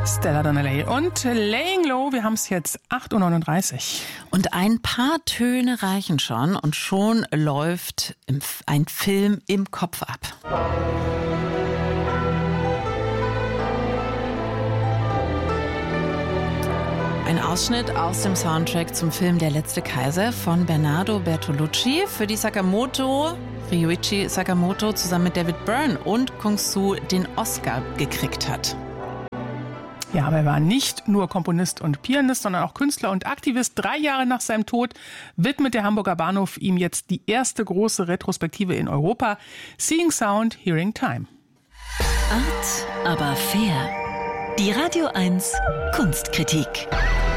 Stella Donnelly und Laying Low. Wir haben es jetzt 8.39 Uhr. Und ein paar Töne reichen schon und schon läuft ein Film im Kopf ab. Ein Ausschnitt aus dem Soundtrack zum Film Der letzte Kaiser von Bernardo Bertolucci, für die Ryuichi Sakamoto zusammen mit David Byrne und Kung Su den Oscar gekriegt hat. Ja, aber er war nicht nur Komponist und Pianist, sondern auch Künstler und Aktivist. 3 Jahre nach seinem Tod widmet der Hamburger Bahnhof ihm jetzt die erste große Retrospektive in Europa. Seeing Sound, Hearing Time. Art, aber fair. Die Radio 1 Kunstkritik.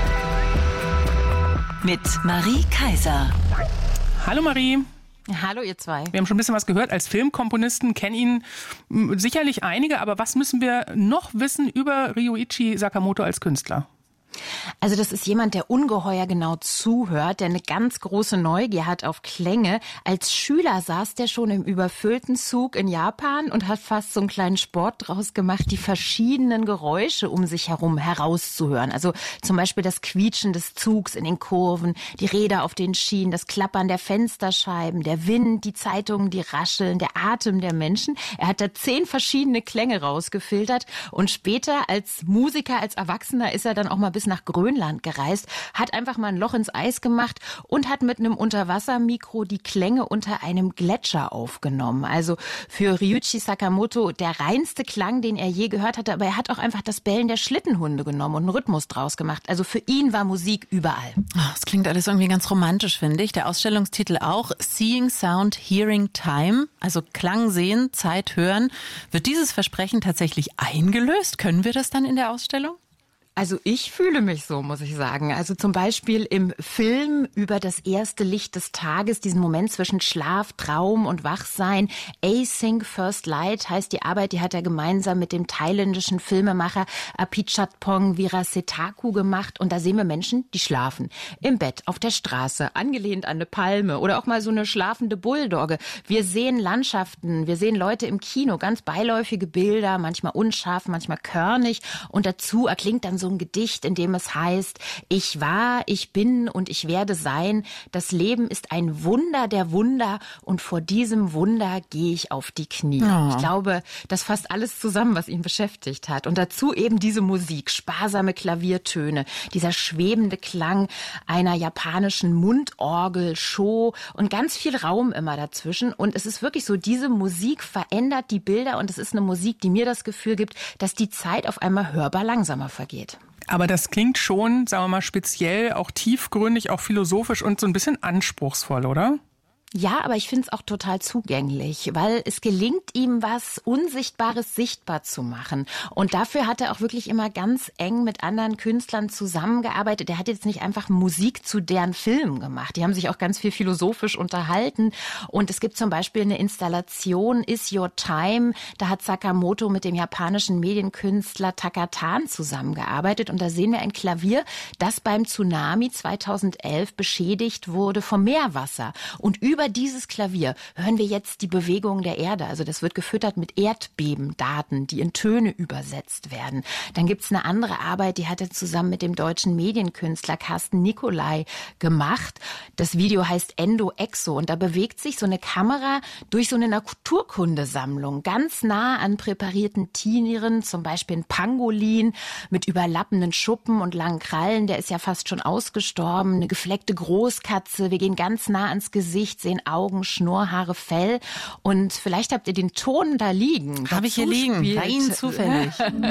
Mit Marie Kaiser. Hallo Marie. Hallo ihr zwei. Wir haben schon ein bisschen was gehört. Als Filmkomponisten kennen ihn sicherlich einige, aber was müssen wir noch wissen über Ryuichi Sakamoto als Künstler? Also das ist jemand, der ungeheuer genau zuhört, der eine ganz große Neugier hat auf Klänge. Als Schüler saß der schon im überfüllten Zug in Japan und hat fast so einen kleinen Sport draus gemacht, die verschiedenen Geräusche um sich herum herauszuhören. Also zum Beispiel das Quietschen des Zugs in den Kurven, die Räder auf den Schienen, das Klappern der Fensterscheiben, der Wind, die Zeitungen, die Rascheln, der Atem der Menschen. Er hat da 10 verschiedene Klänge rausgefiltert und später als Musiker, als Erwachsener ist er dann auch mal bis nach Grönland gereist, hat einfach mal ein Loch ins Eis gemacht und hat mit einem Unterwassermikro die Klänge unter einem Gletscher aufgenommen. Also für Ryuichi Sakamoto der reinste Klang, den er je gehört hatte, aber er hat auch einfach das Bellen der Schlittenhunde genommen und einen Rhythmus draus gemacht. Also für ihn war Musik überall. Das klingt alles irgendwie ganz romantisch, finde ich. Der Ausstellungstitel auch, Seeing Sound, Hearing Time, also Klang sehen, Zeit hören. Wird dieses Versprechen tatsächlich eingelöst? Können wir das dann in der Ausstellung? Also ich fühle mich so, muss ich sagen. Also zum Beispiel im Film über das erste Licht des Tages, diesen Moment zwischen Schlaf, Traum und Wachsein. Async First Light heißt die Arbeit, die hat er gemeinsam mit dem thailändischen Filmemacher Apichatpong Virasetaku gemacht. Und da sehen wir Menschen, die schlafen. Im Bett, auf der Straße, angelehnt an eine Palme oder auch mal so eine schlafende Bulldogge. Wir sehen Landschaften, wir sehen Leute im Kino, ganz beiläufige Bilder, manchmal unscharf, manchmal körnig. Und dazu erklingt dann so ein Gedicht, in dem es heißt, ich war, ich bin und ich werde sein. Das Leben ist ein Wunder der Wunder und vor diesem Wunder gehe ich auf die Knie. Oh. Ich glaube, das fasst alles zusammen, was ihn beschäftigt hat. Und dazu eben diese Musik, sparsame Klaviertöne, dieser schwebende Klang einer japanischen Mundorgel, Sho und ganz viel Raum immer dazwischen. Und es ist wirklich so, diese Musik verändert die Bilder und es ist eine Musik, die mir das Gefühl gibt, dass die Zeit auf einmal hörbar langsamer vergeht. Aber das klingt schon, sagen wir mal, speziell, auch tiefgründig, auch philosophisch und so ein bisschen anspruchsvoll, oder? Ja, aber ich finde es auch total zugänglich, weil es gelingt ihm, was Unsichtbares sichtbar zu machen. Und dafür hat er auch wirklich immer ganz eng mit anderen Künstlern zusammengearbeitet. Er hat jetzt nicht einfach Musik zu deren Filmen gemacht. Die haben sich auch ganz viel philosophisch unterhalten. Und es gibt zum Beispiel eine Installation, Is Your Time. Da hat Sakamoto mit dem japanischen Medienkünstler Takatan zusammengearbeitet. Und da sehen wir ein Klavier, das beim Tsunami 2011 beschädigt wurde vom Meerwasser. Und über dieses Klavier hören wir jetzt die Bewegung der Erde. Also das wird gefüttert mit Erdbebendaten, die in Töne übersetzt werden. Dann gibt's eine andere Arbeit, die hat er zusammen mit dem deutschen Medienkünstler Carsten Nicolai gemacht. Das Video heißt Endo Exo und da bewegt sich so eine Kamera durch so eine Naturkundesammlung ganz nah an präparierten Tieren, zum Beispiel ein Pangolin mit überlappenden Schuppen und langen Krallen, der ist ja fast schon ausgestorben, eine gefleckte Großkatze, wir gehen ganz nah ans Gesicht, sehen Augen, Schnurrhaare, Fell. Und vielleicht habt ihr den Ton da liegen. Habe ich hier liegen. Bei Ihnen zufällig.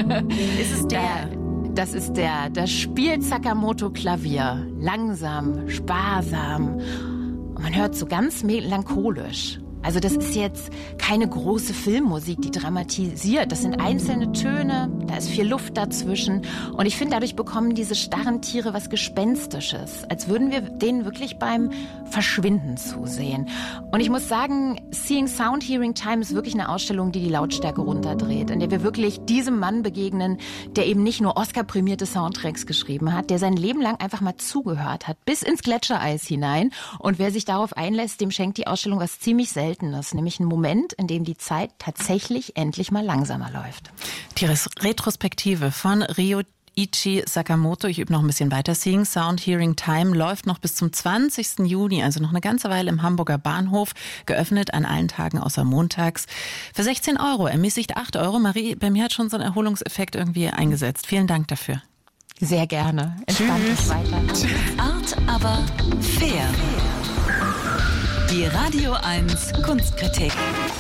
Ist es der? Das ist der. Das spielt Sakamoto Klavier. Langsam, sparsam. Und man hört so ganz melancholisch. Also das ist jetzt keine große Filmmusik, die dramatisiert. Das sind einzelne Töne, da ist viel Luft dazwischen. Und ich finde, dadurch bekommen diese starren Tiere was Gespenstisches. Als würden wir denen wirklich beim Verschwinden zusehen. Und ich muss sagen, Seeing Sound, Hearing Time ist wirklich eine Ausstellung, die die Lautstärke runterdreht. In der wir wirklich diesem Mann begegnen, der eben nicht nur Oscar-prämierte Soundtracks geschrieben hat, der sein Leben lang einfach mal zugehört hat, bis ins Gletschereis hinein. Und wer sich darauf einlässt, dem schenkt die Ausstellung was ziemlich Seltenes, nämlich einen Moment, in dem die Zeit tatsächlich endlich mal langsamer läuft. Die Retro Retrospektive von Ryuichi Sakamoto. Ich übe noch ein bisschen weiter. Seeing Sound, Hearing Time läuft noch bis zum 20. Juni, also noch eine ganze Weile im Hamburger Bahnhof. Geöffnet an allen Tagen außer montags. Für 16 €, ermäßigt 8 €. Marie, bei mir hat schon so ein Erholungseffekt irgendwie eingesetzt. Vielen Dank dafür. Sehr gerne. Entspannt euch weiter. Art, aber fair. Die Radio 1 Kunstkritik.